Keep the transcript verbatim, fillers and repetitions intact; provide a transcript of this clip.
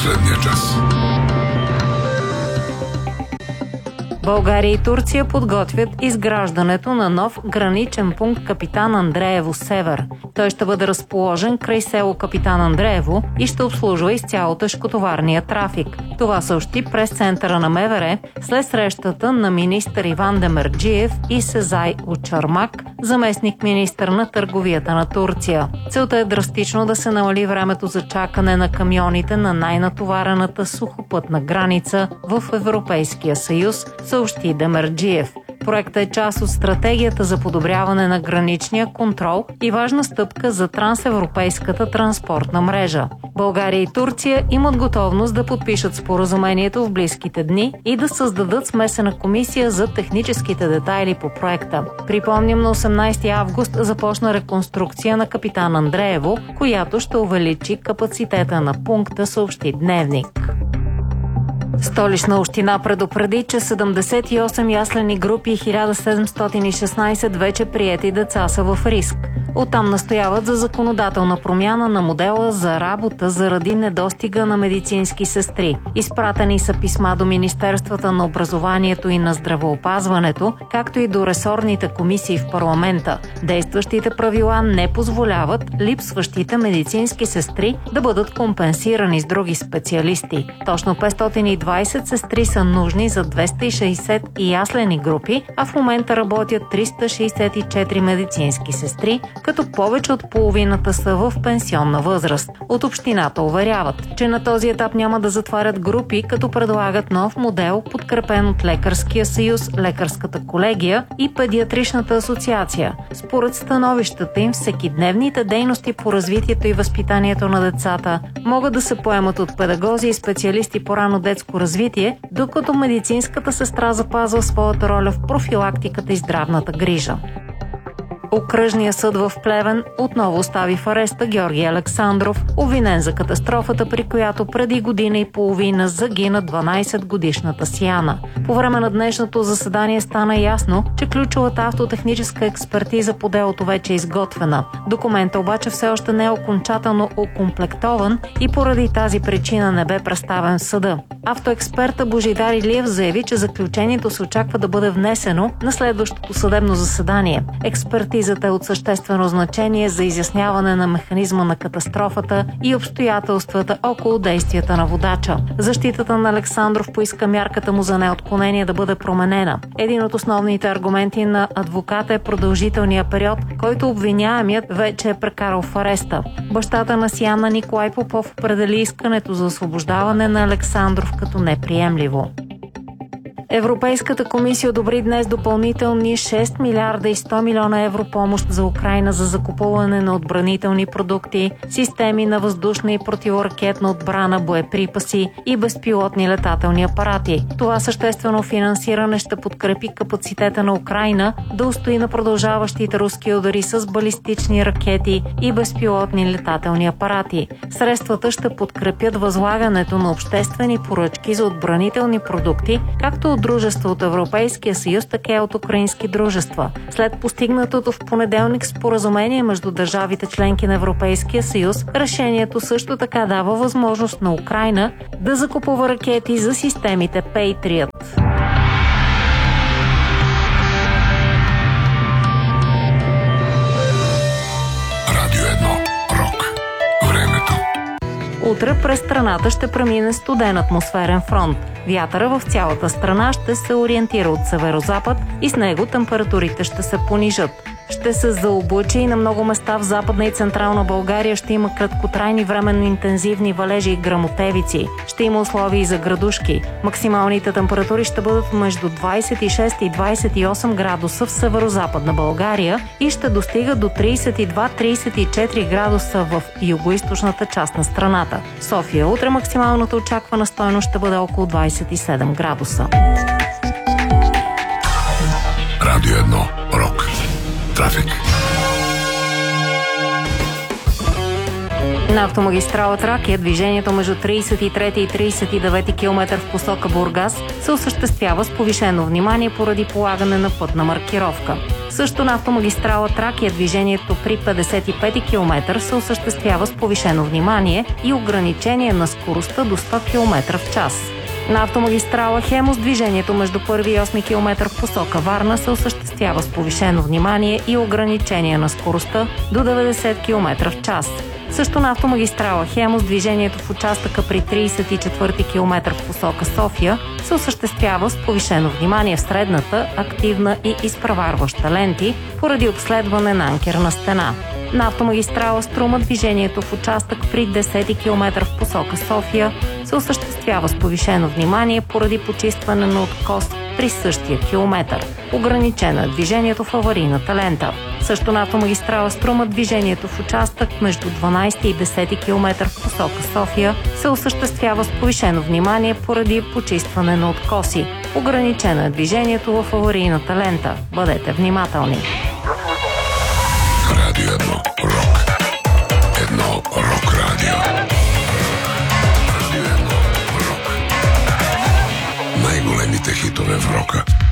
последния час. България и Турция подготвят изграждането на нов граничен пункт Капитан Андреево Север. Той ще бъде разположен край село Капитан Андреево и ще обслужва изцяло тежкотоварния трафик. Това съобщи прес-центъра на МВР след срещата на министър Иван Демерджиев и Сезай Очармак, заместник-министър на търговията на Турция. Целта е драстично да се намали времето за чакане на камионите на най-натоварената сухопътна граница в Европейския съюз, съобщи Демерджиев. Проектът е част от стратегията за подобряване на граничния контрол и важна стъпка за трансевропейската транспортна мрежа. България и Турция имат готовност да подпишат споразумението в близките дни и да създадат смесена комисия за техническите детайли по проекта. Припомням, на осемнадесети август започна реконструкция на Капитан Андреево, която ще увеличи капацитета на пункта, съобщи Дневник. Столична община предупреди, че седемдесет и осем яслени групи и хиляда седемстотин и шестнадесет вече приети деца са в риск. Оттам настояват за законодателна промяна на модела за работа заради недостига на медицински сестри. Изпратени са писма до Министерствата на образованието и на здравеопазването, както и до ресорните комисии в парламента. Действащите правила не позволяват липсващите медицински сестри да бъдат компенсирани с други специалисти. Точно петстотин и двадесет сестри са нужни за двеста и шестдесет яслени групи, а в момента работят триста шестдесет и четири медицински сестри, като повече от половината са в пенсионна възраст. От общината уверяват, че на този етап няма да затварят групи, като предлагат нов модел, подкрепен от Лекарския съюз, Лекарската колегия и Педиатричната асоциация. Според становищата им, всекидневните дейности по развитието и възпитанието на децата могат да се поемат от педагози и специалисти по рано детско развитие, докато медицинската сестра запазва своята роля в профилактиката и здравната грижа. Окръжният съд в Плевен отново остави в ареста Георги Александров, обвинен за катастрофата, при която преди година и половина загина дванадесетгодишната Сияна. По време на днешното заседание стана ясно, че ключовата автотехническа експертиза по делото вече е изготвена. Документът обаче все още не е окончателно окомплектован и поради тази причина не бе представен в съда. Автоексперта Божидар Илиев заяви, че заключението се очаква да бъде внесено на следващото съдебно заседание. Експертизата е от съществено значение за изясняване на механизма на катастрофата и обстоятелствата около действията на водача. Защитата на Александров поиска мярката му за неотклонение да бъде променена. Един от основните аргументи на адвоката е продължителния период, който обвиняемият вече е прекарал в ареста. Бащата на Сияна, Николай Попов, определи искането за освобождаване на Александров като неприемливо. Европейската комисия одобри днес допълнителни шест милиарда и сто милиона евро помощ за Украйна за закупуване на отбранителни продукти, системи на въздушна и противоракетна отбрана, боеприпаси и безпилотни летателни апарати. Това съществено финансиране ще подкрепи капацитета на Украйна да устои на продължаващите руски удари с балистични ракети и безпилотни летателни апарати. Средствата ще подкрепят възлагането на обществени поръчки за отбранителни продукти, както от дружества от Европейския съюз, така и от украински дружества. След постигнатото в понеделник споразумение между държавите членки на Европейския съюз, решението също така дава възможност на Украйна да закупува ракети за системите Patriot. Радио едно. Рок. Времето. Утре през страната ще премине студен атмосферен фронт. Вятъра в цялата страна ще се ориентира от северозапад и с него температурите ще се понижат. Ще се заоблачи и на много места в Западна и Централна България ще има краткотрайни временно интензивни валежи и гръмотевици. Ще има условия и за градушки. Максималните температури ще бъдат между двадесет и шест и двадесет и осем градуса в северозападна България и ще достигат до тридесет и два до тридесет и четири градуса в югоизточната част на страната. В София утре максималната очаквана стойност ще бъде около двадесет и седем градуса. Радио едно. Рок. Трафик. На автомагистрала Тракия движението между тридесет и трети и тридесет и девети километър в посока Бургас се осъществява с повишено внимание поради полагане на пътна маркировка. Също на автомагистрала Тракия движението при петдесет и пети километър се осъществява с повишено внимание и ограничение на скоростта до сто километра в час. На автомагистрала Хемус движението между първи и осми километър в посока Варна се осъществява с повишено внимание и ограничение на скоростта до деветдесет километра в час. Също на автомагистрала Хемус движението в участъка при тридесет и четвърти километър в посока София се осъществява с повишено внимание в средната, активна и изпреварваща ленти поради обследване на анкерна стена. На автомагистрала Струма движението в участък при десети километър в посока София се осъществява с повишено внимание поради почистване на откос при същия километър. Ограничено е движението в аварийната лента. Също на автомагистрала Струма движението в участък между дванадесети и десети километър в посока София се осъществява с повишено внимание поради почистване на откоси. Ограничено е движението в аварийната лента. Бъдете внимателни. Радио едно рок. Едно рок радио. Радио едно рок. Най-големите хитове в рока.